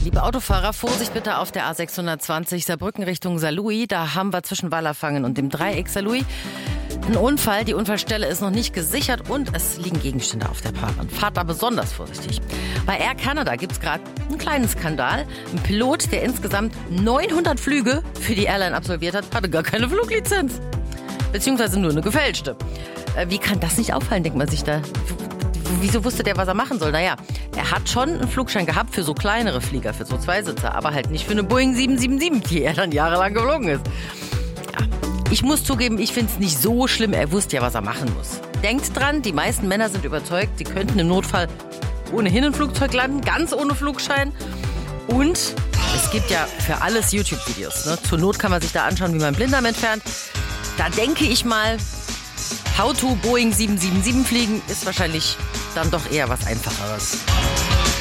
Liebe Autofahrer, Vorsicht bitte auf der A620 Saarbrücken Richtung Saarlouis. Da haben wir zwischen Wallerfangen und dem Dreieck Saarlouis einen Unfall. Die Unfallstelle ist noch nicht gesichert und es liegen Gegenstände auf der Fahrbahn. Fahrt da besonders vorsichtig. Bei Air Canada gibt es gerade einen kleinen Skandal. Ein Pilot, der insgesamt 900 Flüge für die Airline absolviert hat, hatte gar keine Fluglizenz. Beziehungsweise nur eine gefälschte. Wie kann das nicht auffallen, denkt man sich da. Wieso wusste der, was er machen soll? Naja, er hat schon einen Flugschein gehabt für so kleinere Flieger, für so Zweisitzer, aber halt nicht für eine Boeing 777, die er dann jahrelang geflogen ist. Ja, ich muss zugeben, ich finde es nicht so schlimm. Er wusste ja, was er machen muss. Denkt dran, die meisten Männer sind überzeugt, sie könnten im Notfall ohnehin ein Flugzeug landen, ganz ohne Flugschein. Und es gibt ja für alles YouTube-Videos. Ne? Zur Not kann man sich da anschauen, wie man Blinddarm entfernt. Da denke ich mal, How to Boeing 777 fliegen ist wahrscheinlich dann doch eher was Einfacheres.